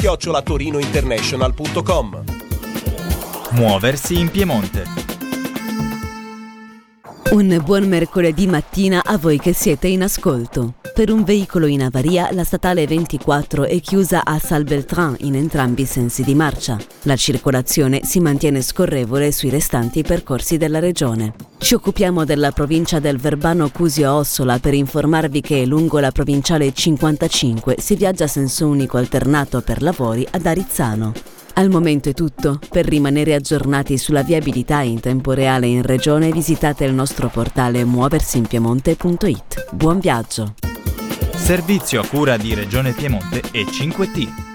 info@torinointernational.com. Muoversi in Piemonte. Un buon mercoledì mattina a voi che siete in ascolto. Per un veicolo in avaria, la statale 24 è chiusa a Salbeltran in entrambi i sensi di marcia. La circolazione si mantiene scorrevole sui restanti percorsi della regione. Ci occupiamo della provincia del Verbano-Cusio-Ossola per informarvi che lungo la provinciale 55 si viaggia a senso unico alternato per lavori ad Arizzano. Al momento è tutto. Per rimanere aggiornati sulla viabilità in tempo reale in regione visitate il nostro portale muoversinpiemonte.it. Buon viaggio! Servizio a cura di Regione Piemonte e 5T.